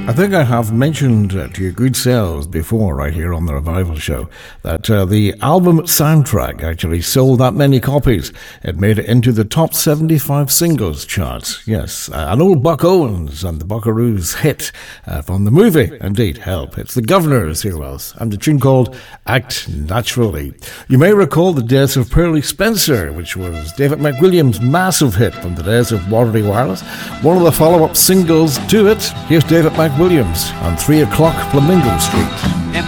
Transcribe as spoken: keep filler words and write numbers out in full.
I think I have mentioned uh, to your good selves before, right here on the Revival Show, that uh, the album soundtrack actually sold that many copies. It made it into the top seventy-five singles charts. Yes, uh, an old Buck Owens and the Buckaroos hit uh, from the movie, indeed, Help. It's the Governors, who else, and the tune called Act Naturally. You may recall the days of Pearly Spencer, which was David McWilliams' massive hit from the days of Waterloo Wireless. One of the follow-up singles to it, here's David McWilliams on three o'clock Flamingo Street.